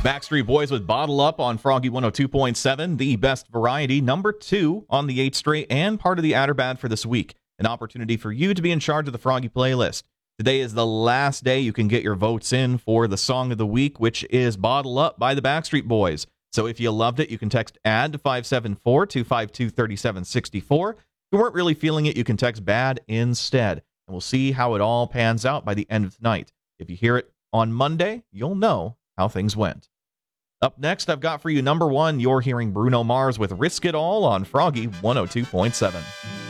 Backstreet Boys with Bottle Up on Froggy 102.7, the best variety, number 2 on the 8th straight, and part of the Adderbad for this week. An opportunity for you to be in charge of the Froggy playlist. Today is the last day you can get your votes in for the song of the week, which is Bottle Up by the Backstreet Boys. So if you loved it, you can text ADD to 574-252-3764. If you weren't really feeling it, you can text BAD instead. And we'll see how it all pans out by the end of tonight. If you hear it on Monday, you'll know how things went. Up next, I've got for you number 1, you're hearing Bruno Mars with Risk It All on Froggy 102.7.